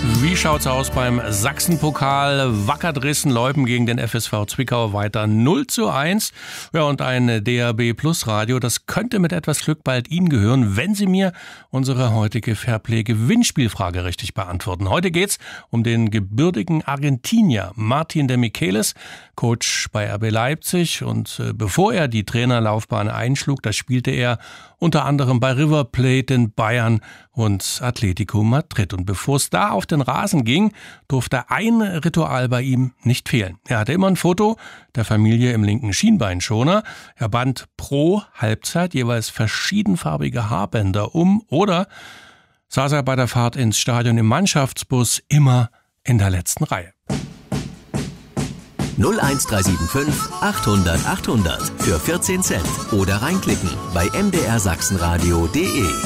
Wie schaut's aus beim Sachsenpokal? Wacker Dresden-Leupen gegen den FSV Zwickau weiter 0:1. Ja, und ein DAB Plus Radio, das könnte mit etwas Glück bald Ihnen gehören, wenn Sie mir unsere heutige Fairplay-Gewinnspielfrage richtig beantworten. Heute geht's um den gebürtigen Argentinier Martin de Michelis, Coach bei RB Leipzig. Und bevor er die Trainerlaufbahn einschlug, da spielte er unter anderem bei River Plate in Bayern und Atletico Madrid. Und bevor es da auf den Rasen ging, durfte ein Ritual bei ihm nicht fehlen. Er hatte immer ein Foto der Familie im linken Schienbeinschoner. Er band pro Halbzeit jeweils verschiedenfarbige Haarbänder um oder saß er bei der Fahrt ins Stadion im Mannschaftsbus immer in der letzten Reihe. 01375 800 800 für 14 Cent oder reinklicken bei mdrsachsenradio.de.